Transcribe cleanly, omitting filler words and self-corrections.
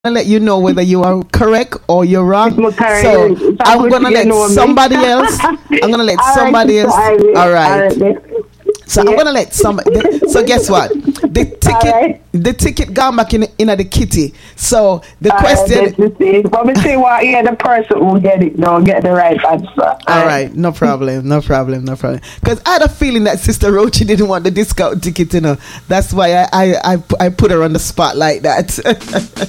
let you know whether you are correct or you're wrong. So I'm gonna let somebody else. I'm gonna let somebody else. All right. So I'm gonna let somebody. So guess what? The ticket gone back in the kitty. So the question. But we say what? Yeah, the person who get it don't get the right answer. All right, no problem. Because I had a feeling that Sister Rochi didn't want the discount ticket. That's why I put her on the spot like that.